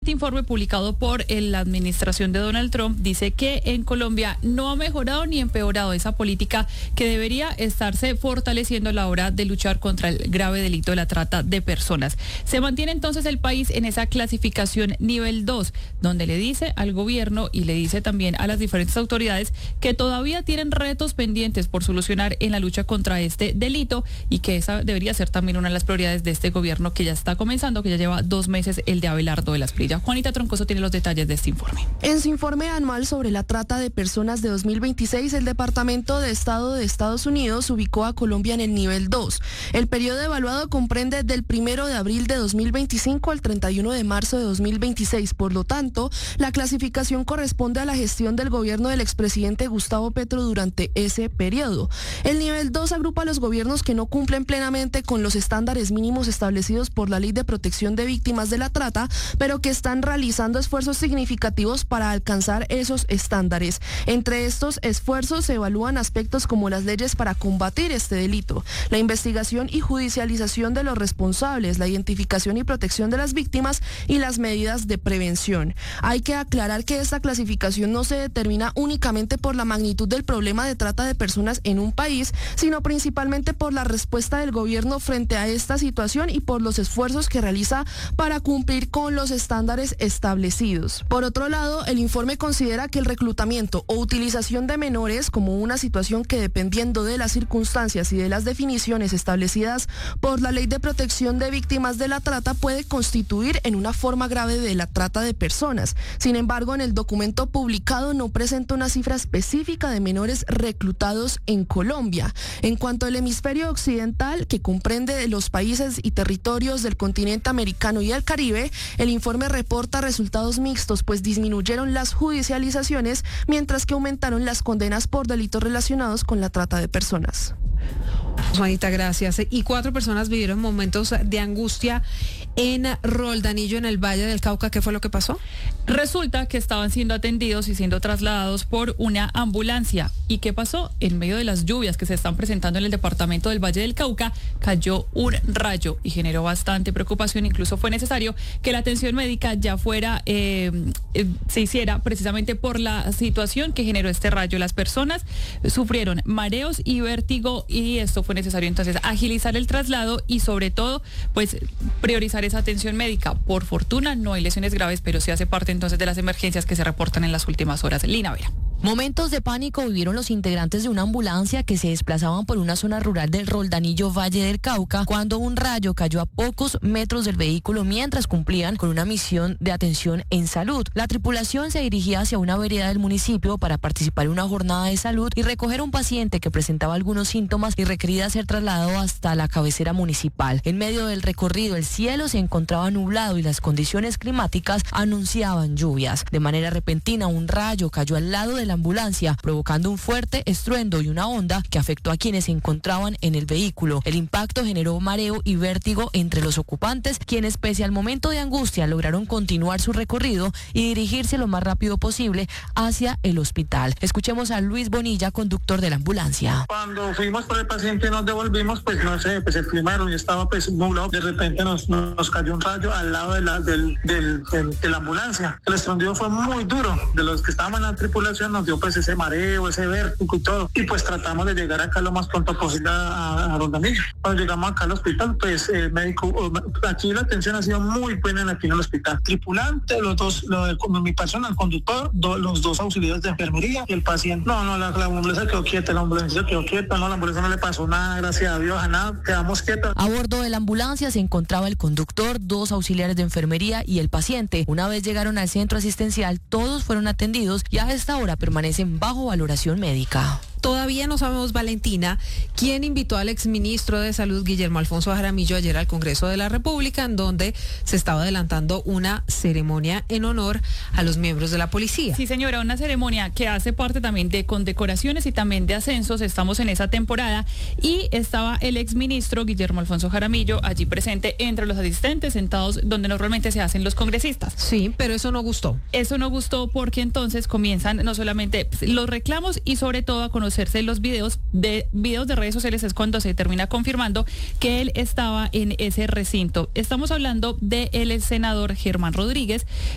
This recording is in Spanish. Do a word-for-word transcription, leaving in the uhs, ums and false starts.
este informe publicado por la administración de Donald Trump dice que en Colombia no ha mejorado ni empeorado esa política que debería estarse fortaleciendo a la hora de luchar contra el grave delito de la trata de personas. Se mantiene entonces el país en esa clasificación nivel dos, donde le dice al gobierno y le dice también a las diferentes autoridades que todavía tienen retos pendientes por solucionar en la lucha contra este delito y que esa debería ser también una de las prioridades de este gobierno que ya está comenzando, que ya lleva dos meses, el de Abelardo de la Espriella. Juanita Troncoso tiene los detalles de este informe. En su informe anual sobre la trata de personas de dos mil veintiséis, el Departamento de Estado de Estados Unidos ubicó a Colombia en el nivel dos. El periodo evaluado comprende del primero de abril de dos mil veinticinco al treinta y uno de marzo de dos mil veintiséis. Por lo tanto, la clasificación corresponde a la gestión del gobierno del expresidente Gustavo Petro durante ese periodo. El nivel dos agrupa a los gobiernos que no cumplen plenamente con los estándares mínimos establecidos por la Ley de Protección de Víctimas de la Trata, pero que están realizando esfuerzos significativos para alcanzar esos estándares. Entre estos esfuerzos se evalúan aspectos como las leyes para combatir este delito, la investigación y judicialización de los responsables, la identificación y protección de las víctimas y las medidas de prevención. Hay que aclarar que esta clasificación no se determina únicamente por la magnitud del problema de trata de personas en un país, sino principalmente por la respuesta del gobierno frente a esta situación y por los esfuerzos que realiza para cumplir con los estándares establecidos. Por otro lado, el informe considera que el reclutamiento o utilización de menores como una situación que, dependiendo de las circunstancias y de las definiciones establecidas por la Ley de Protección de Víctimas de la Trata, puede constituir en una forma grave de la trata de personas. Sin embargo, en el documento publicado no presenta una cifra específica de menores reclutados en Colombia. En cuanto al hemisferio occidental, que comprende los países y territorios del continente americano y el Caribe, el informe reporta resultados mixtos, pues disminuyeron las judicializaciones, mientras que aumentaron las condenas por delitos relacionados con la trata de personas. Juanita, gracias. Y cuatro personas vivieron momentos de angustia en Roldanillo, en el Valle del Cauca. ¿Qué fue lo que pasó? Resulta que estaban siendo atendidos y siendo trasladados por una ambulancia. ¿Y qué pasó? En medio de las lluvias que se están presentando en el departamento del Valle del Cauca, cayó un rayo y generó bastante preocupación. Incluso fue necesario que la atención médica ya fuera, eh, eh, se hiciera precisamente por la situación que generó este rayo. Las personas sufrieron mareos y vértigo y esto fue necesario entonces agilizar el traslado y sobre todo pues priorizar esa atención médica. Por fortuna no hay lesiones graves, pero sí hace parte entonces de las emergencias que se reportan en las últimas horas. Lina Vera. Momentos de pánico vivieron los integrantes de una ambulancia que se desplazaban por una zona rural del Roldanillo Valle del Cauca cuando un rayo cayó a pocos metros del vehículo mientras cumplían con una misión de atención en salud. La tripulación se dirigía hacia una vereda del municipio para participar en una jornada de salud y recoger a un paciente que presentaba algunos síntomas y requería ser trasladado hasta la cabecera municipal. En medio del recorrido el cielo se encontraba nublado y las condiciones climáticas anunciaban lluvias. De manera repentina un rayo cayó al lado de la ambulancia, provocando un fuerte estruendo y una onda que afectó a quienes se encontraban en el vehículo. El impacto generó mareo y vértigo entre los ocupantes, quienes pese al momento de angustia lograron continuar su recorrido y dirigirse lo más rápido posible hacia el hospital. Escuchemos a Luis Bonilla, conductor de la ambulancia. Cuando fuimos por el paciente y nos devolvimos, pues no sé, pues el clima ya estaba pues nublado. De repente nos, nos cayó un rayo al lado de la, del, del, del, de la ambulancia. El estruendido fue muy duro. De los que estaban en la tripulación nos dio pues ese mareo, ese vértigo y todo. Y pues tratamos de llegar acá lo más pronto posible a, a Roldanillo. Cuando llegamos acá al hospital, pues el médico, aquí la atención ha sido muy buena aquí en el hospital. Tripulante, los dos, lo de, mi persona, el conductor, do, los dos auxiliares de enfermería y el paciente. No, no, la, la ambulancia quedó quieta, la ambulancia quedó quieta, no, la ambulancia no le pasó nada, gracias a Dios, a nada, quedamos quietos. A bordo de la ambulancia se encontraba el conductor, dos auxiliares de enfermería y el paciente. Una vez llegaron al centro asistencial, todos fueron atendidos y a esta hora permanecen bajo valoración médica. Todavía no sabemos, Valentina, quién invitó al exministro de Salud, Guillermo Alfonso Jaramillo, ayer al Congreso de la República, en donde se estaba adelantando una ceremonia en honor a los miembros de la policía. Sí, señora, una ceremonia que hace parte también de condecoraciones y también de ascensos. Estamos en esa temporada y estaba el exministro Guillermo Alfonso Jaramillo allí presente entre los asistentes, sentados donde normalmente se hacen los congresistas. Sí, pero eso no gustó. Eso no gustó porque entonces comienzan no solamente los reclamos y sobre todo a conocer conocerse los videos de videos de redes sociales. Es cuando se termina confirmando que él estaba en ese recinto. Estamos hablando del senador Germán Rodríguez,